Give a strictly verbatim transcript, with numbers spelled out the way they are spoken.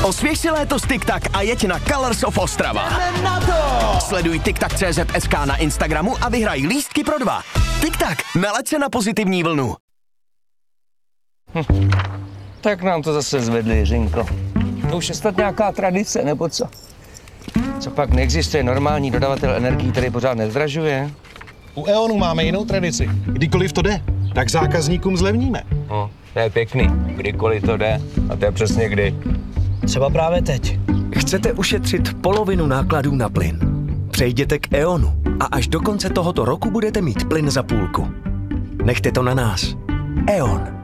Osvěž si léto s TikTak a jeď na Colors of Ostrava. Jdeme na to! Sleduj TikTak tečka cé zet es ká na Instagramu a vyhraj lístky pro dva. TikTak, nalaď se na pozitivní vlnu. Hm. Tak nám to zase zvedli, Jiřinko. To už je snad nějaká tradice, nebo co? Co pak neexistuje normální dodavatel energií, který pořád nezdražuje? U E.ONu máme jinou tradici. Kdykoliv to jde, tak zákazníkům zlevníme. No, to je pěkný. Kdykoliv to jde. A to je přesně kdy. Třeba právě teď. Chcete ušetřit polovinu nákladů na plyn? Přejděte k E.ONu a až do konce tohoto roku budete mít plyn za půlku. Nechte to na nás. E.ON.